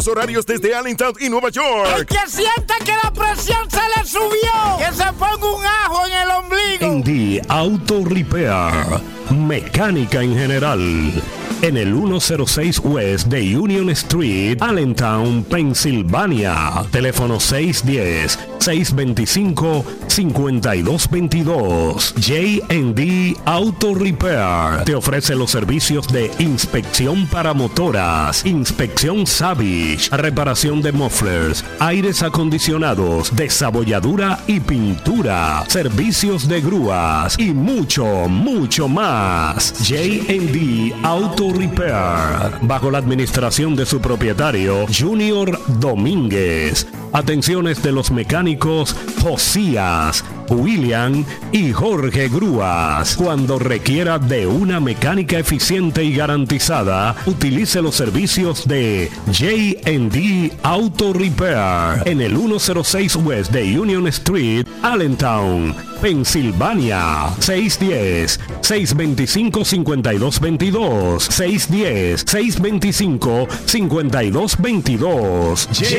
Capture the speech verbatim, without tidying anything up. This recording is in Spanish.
Horarios desde Allentown y Nueva York. El que sienta que la presión se le subió, que se ponga un ajo en el ombligo. Andy Auto Repair, mecánica en general. En el ciento seis West de Union Street, Allentown, Pensilvania. Teléfono seis uno cero, seis dos cinco, cinco dos dos dos. J and D Auto Repair te ofrece los servicios de inspección para motoras, inspección Savage, reparación de mufflers, aires acondicionados, desabolladura y pintura, servicios de grúas y mucho, mucho más. J and D Auto Repair, bajo la administración de su propietario Junior Domínguez. Atenciones de los mecánicos Josías, William y Jorge Grúas. Cuando requiera de una mecánica eficiente y garantizada, utilice los servicios de J and D Auto Repair en el ciento seis West de Union Street, Allentown, Pensilvania. seis uno cero, seis dos cinco, cinco dos dos dos. seis uno cero, seis dos cinco, cinco dos dos dos.